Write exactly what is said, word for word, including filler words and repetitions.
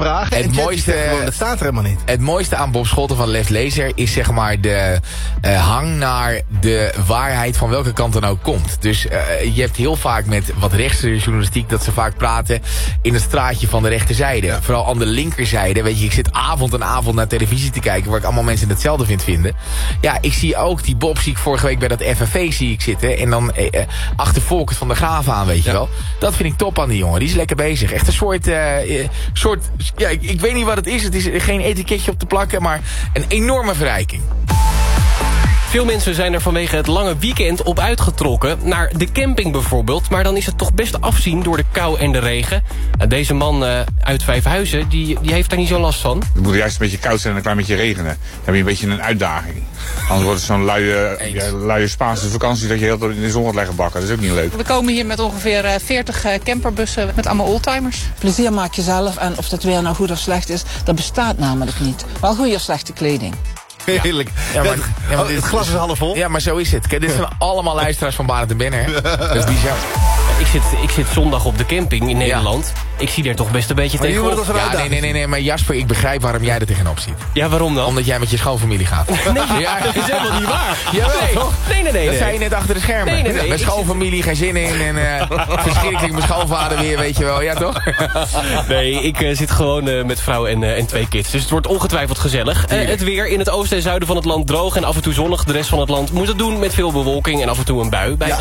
vragen. Het en Chat mooiste, zegt gewoon, dat staat er helemaal niet. Het mooiste aan Bob Scholten van Les Lezer is zeg maar de uh, hang naar de waarheid van welke kant dan ook komt. Dus uh, je hebt heel vaak met wat rechtse journalistiek dat ze vaak praten in het straatje van de rechterzijde. Ja. Vooral aan de linkerzijde. Weet je, ik zit avond en avond naar televisie te kijken waar ik allemaal mensen hetzelfde vind vinden. Ja, ik zie ook die Bob, zie ik vorige week bij dat F N V zie ik zitten. En dan uh, achter Volkert van der Graaf aan, weet je ja. wel. Dat vind ik top aan die jongen. Die is lekker bezig. Echt een soort, uh, soort ja, ik, ik weet niet wat het is. Het is geen etiketje op te plakken, maar een enorme verrijking. Veel mensen zijn er vanwege het lange weekend op uitgetrokken. Naar de camping bijvoorbeeld. Maar dan is het toch best afzien door de kou en de regen. Deze man uh, uit Vijfhuizen, die, die heeft daar niet zo'n last van. Het moet juist een beetje koud zijn en een klein beetje regenen. Dan heb je een beetje een uitdaging. Anders wordt het zo'n luie, ja, luie Spaanse vakantie dat je heel in de zon gaat leggen bakken. Dat is ook niet leuk. We komen hier met ongeveer veertig camperbussen met allemaal oldtimers. Plezier maak je zelf en of het weer nou goed of slecht is, dat bestaat namelijk niet. Wel goede of slechte kleding. Heerlijk. Ja, maar, ja, maar dit, het glas is half vol. Ja, maar zo is het. Kijk, dit zijn allemaal luisteraars van Barend en Benner. Dat is bizar. Ik zit, ik zit zondag op de camping in Nederland. Ja. Ik zie er toch best een beetje maar tegenop. Ja, nee, nee, nee, nee, maar Jasper, ik begrijp waarom jij er tegenop ziet. Ja, waarom dan? Omdat jij met je schoonfamilie gaat. Nee, ja, dat is helemaal niet waar. Jawel, nee, toch? Nee, nee, nee. Dat nee. zei je net achter de schermen. Nee, nee, nee. Mijn schoonfamilie, geen zin in. En uh, verschrikkelijk, mijn schoonvader weer, weet je wel. Ja, toch? Nee, ik uh, zit gewoon uh, met vrouw en, uh, en twee kids. Dus het wordt ongetwijfeld gezellig. Uh, het weer in het oosten en zuiden van het land droog en af en toe zonnig. De rest van het land moet het doen met veel bewolking en af en toe een bui. Bij ja,